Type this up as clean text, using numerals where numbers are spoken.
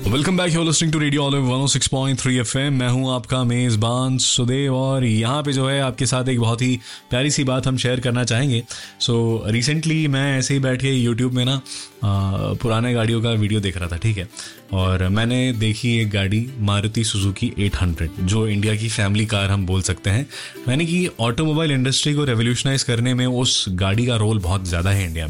Welcome back, you listening to radio olive 106.3 FM. मैं हूं आपका मेज़बान सुदेव और यहाँ पे जो है आपके साथ एक बहुत ही प्यारी सी बात हम शेयर करना चाहेंगे। सो रिसेंटली मैं ऐसे ही बैठ के यूट्यूब में ना पुराने गाड़ियों का वीडियो देख रहा था, ठीक है। और मैंने देखी एक गाड़ी मारुति सुजुकी 800, जो इंडिया की फैमिली कार हम बोल सकते हैं। यानी कि ऑटोमोबाइल इंडस्ट्री को रेवोल्यूशनाइज करने में उस गाड़ी का रोल बहुत ज़्यादा है इंडिया में।